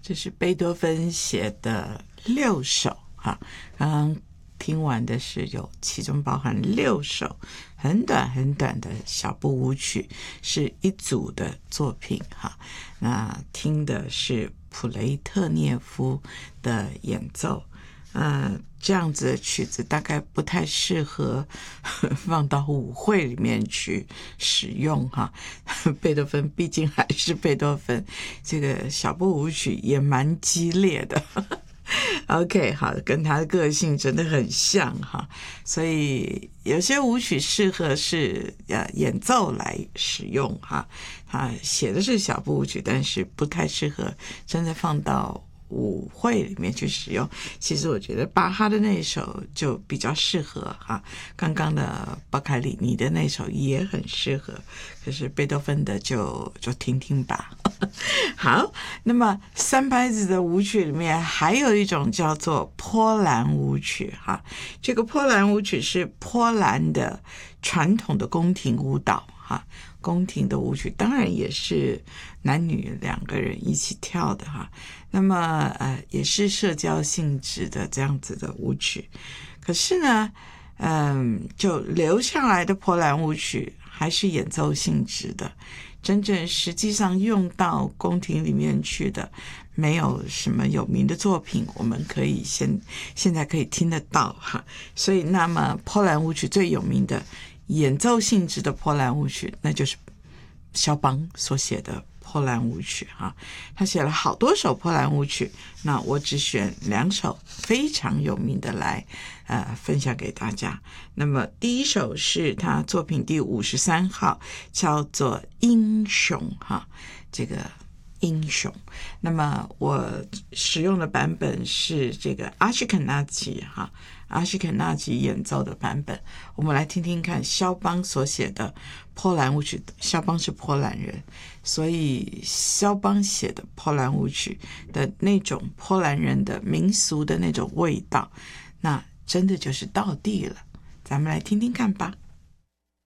这是贝多芬写的6首哈，刚刚听完的是其中包含6首很短很短的小步舞曲，是一组的作品哈。那听的是普雷特涅夫的演奏，这样子的曲子大概不太适合放到舞会里面去使用哈。贝多芬毕竟还是贝多芬，这个小步舞曲也蛮激烈的。OK， 好，跟他的个性真的很像哈，所以有些舞曲适合是演奏来使用哈，他写的是小步舞曲，但是不太适合真的放到舞会里面去使用。其实我觉得巴哈的那一首就比较适合哈，刚刚的巴凯里尼的那首也很适合，可是贝多芬的就听听吧。好，那么3拍子的舞曲里面还有一种叫做波兰舞曲哈，这个波兰舞曲是波兰的传统的宫廷舞蹈哈，宫廷的舞曲当然也是男女2个人一起跳的哈，那么也是社交性质的这样子的舞曲，可是呢就留下来的波兰舞曲还是演奏性质的，真正实际上用到宫廷里面去的没有什么有名的作品我们可以现在可以听得到哈。所以那么波兰舞曲最有名的演奏性质的波兰舞曲，那就是肖邦所写的波兰舞曲哈，他写了好多首波兰舞曲，那我只选2首非常有名的来分享给大家。那么第一首是他作品第53号，叫做英雄哈，这个英雄。那么我使用的版本是这个阿什肯纳吉哈，阿什肯纳吉演奏的版本。我们来听听看肖邦所写的波兰舞曲，肖邦是波兰人，所以肖邦写的波兰舞曲的那种波兰人的民俗的那种味道，那真的就是道地了。咱们来听听看吧。